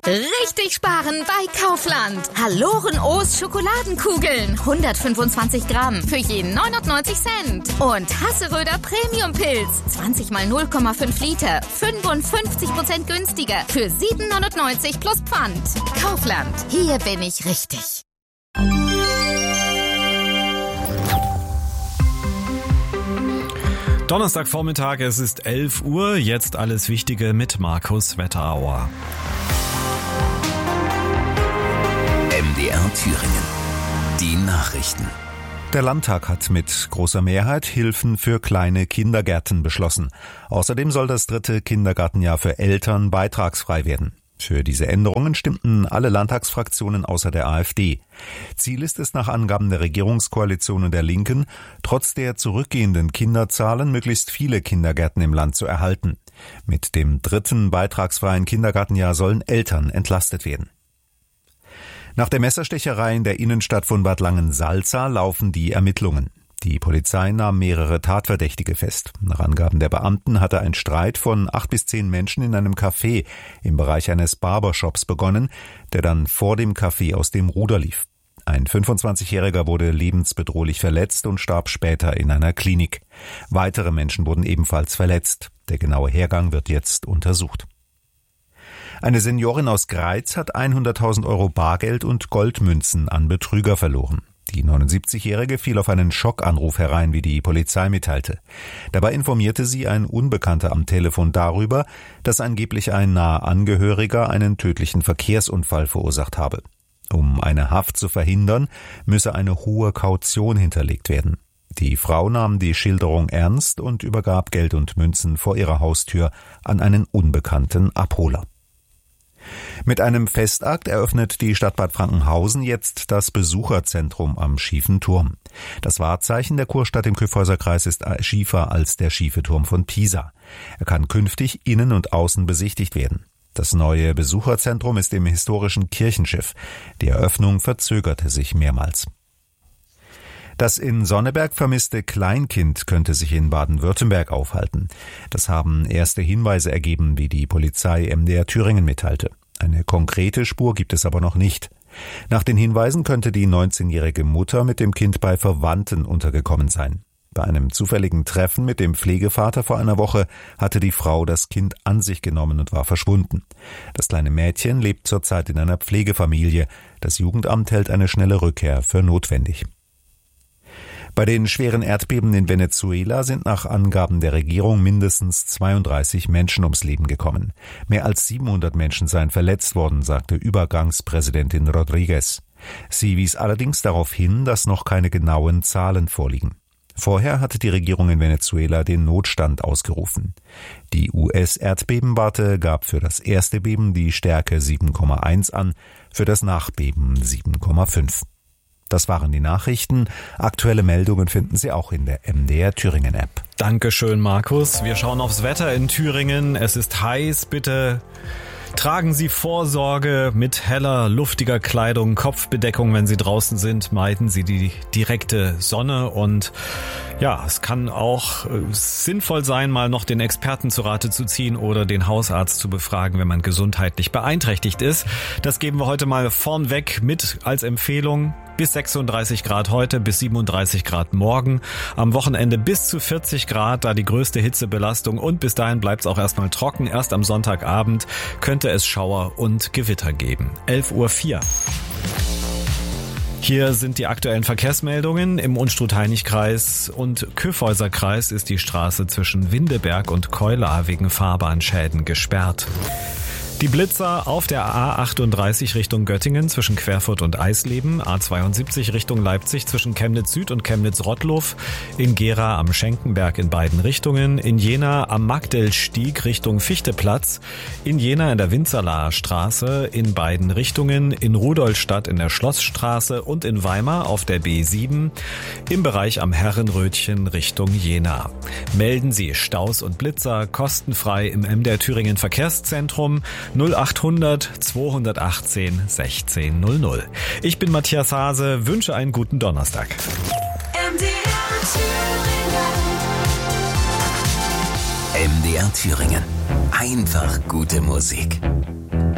Richtig sparen bei Kaufland. Haloren-O's Schokoladenkugeln. 125 Gramm für je 99 Cent. Und Hasseröder Premium-Pilz. 20 mal 0,5 Liter. 55% günstiger. Für 7,99 plus Pfand. Kaufland. Hier bin ich richtig. Donnerstagvormittag, es ist 11 Uhr. Jetzt alles Wichtige mit Markus Wetterauer. MDR Thüringen. Die Nachrichten. Der Landtag hat mit großer Mehrheit Hilfen für kleine Kindergärten beschlossen. Außerdem soll das 3. Kindergartenjahr für Eltern beitragsfrei werden. Für diese Änderungen stimmten alle Landtagsfraktionen außer der AfD. Ziel ist es nach Angaben der Regierungskoalition und der Linken, trotz der zurückgehenden Kinderzahlen möglichst viele Kindergärten im Land zu erhalten. Mit dem 3. beitragsfreien Kindergartenjahr sollen Eltern entlastet werden. Nach der Messerstecherei in der Innenstadt von Bad Langensalza laufen die Ermittlungen. Die Polizei nahm mehrere Tatverdächtige fest. Nach Angaben der Beamten hatte ein Streit von 8 bis 10 Menschen in einem Café im Bereich eines Barbershops begonnen, der dann vor dem Café aus dem Ruder lief. Ein 25-Jähriger wurde lebensbedrohlich verletzt und starb später in einer Klinik. Weitere Menschen wurden ebenfalls verletzt. Der genaue Hergang wird jetzt untersucht. Eine Seniorin aus Greiz hat 100.000 Euro Bargeld und Goldmünzen an Betrüger verloren. Die 79-Jährige fiel auf einen Schockanruf herein, wie die Polizei mitteilte. Dabei informierte sie ein Unbekannter am Telefon darüber, dass angeblich ein naher Angehöriger einen tödlichen Verkehrsunfall verursacht habe. Um eine Haft zu verhindern, müsse eine hohe Kaution hinterlegt werden. Die Frau nahm die Schilderung ernst und übergab Geld und Münzen vor ihrer Haustür an einen unbekannten Abholer. Mit einem Festakt eröffnet die Stadt Bad Frankenhausen jetzt das Besucherzentrum am Schiefen Turm. Das Wahrzeichen der Kurstadt im Kyffhäuserkreis ist schiefer als der schiefe Turm von Pisa. Er kann künftig innen und außen besichtigt werden. Das neue Besucherzentrum ist im historischen Kirchenschiff. Die Eröffnung verzögerte sich mehrmals. Das in Sonneberg vermisste Kleinkind könnte sich in Baden-Württemberg aufhalten. Das haben erste Hinweise ergeben, wie die Polizei MDR Thüringen mitteilte. Eine konkrete Spur gibt es aber noch nicht. Nach den Hinweisen könnte die 19-jährige Mutter mit dem Kind bei Verwandten untergekommen sein. Bei einem zufälligen Treffen mit dem Pflegevater vor einer Woche hatte die Frau das Kind an sich genommen und war verschwunden. Das kleine Mädchen lebt zurzeit in einer Pflegefamilie. Das Jugendamt hält eine schnelle Rückkehr für notwendig. Bei den schweren Erdbeben in Venezuela sind nach Angaben der Regierung mindestens 32 Menschen ums Leben gekommen. Mehr als 700 Menschen seien verletzt worden, sagte Übergangspräsidentin Rodriguez. Sie wies allerdings darauf hin, dass noch keine genauen Zahlen vorliegen. Vorher hatte die Regierung in Venezuela den Notstand ausgerufen. Die US-Erdbebenwarte gab für das erste Beben die Stärke 7,1 an, für das Nachbeben 7,5. Das waren die Nachrichten. Aktuelle Meldungen finden Sie auch in der MDR Thüringen App. Dankeschön, Markus. Wir schauen aufs Wetter in Thüringen. Es ist heiß. Bitte tragen Sie Vorsorge mit heller, luftiger Kleidung, Kopfbedeckung, wenn Sie draußen sind. Meiden Sie die direkte Sonne und ja, es kann auch sinnvoll sein, mal noch den Experten zu Rate zu ziehen oder den Hausarzt zu befragen, wenn man gesundheitlich beeinträchtigt ist. Das geben wir heute mal vornweg mit als Empfehlung. Bis 36 Grad heute, bis 37 Grad morgen. Am Wochenende bis zu 40 Grad, da die größte Hitzebelastung. Und bis dahin bleibt es auch erstmal trocken. Erst am Sonntagabend könnte es Schauer und Gewitter geben. 11:04 Uhr. Hier sind die aktuellen Verkehrsmeldungen. Im Unstrut-Hainich-Kreis und Kyffhäuserkreis ist die Straße zwischen Windeberg und Keular wegen Fahrbahnschäden gesperrt. Die Blitzer auf der A38 Richtung Göttingen zwischen Querfurt und Eisleben, A72 Richtung Leipzig zwischen Chemnitz Süd und Chemnitz-Rottluff, in Gera am Schenkenberg in beiden Richtungen, in Jena am Magdelstieg Richtung Fichteplatz, in Jena in der Winzerlaer Straße in beiden Richtungen, in Rudolstadt in der Schlossstraße und in Weimar auf der B7 im Bereich am Herrenrötchen Richtung Jena. Melden Sie Staus und Blitzer kostenfrei im MDR Thüringen Verkehrszentrum 0800 218 1600. Ich bin Matthias Hase, wünsche einen guten Donnerstag. MDR Thüringen. Einfach gute Musik.